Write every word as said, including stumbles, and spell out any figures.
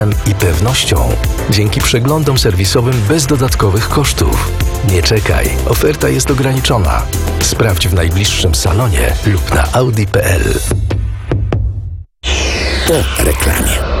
i pewnością. Dzięki przeglądom serwisowym bez dodatkowych kosztów. Nie czekaj, oferta jest ograniczona. Sprawdź w najbliższym salonie lub na audi kropka p l. Po reklamie.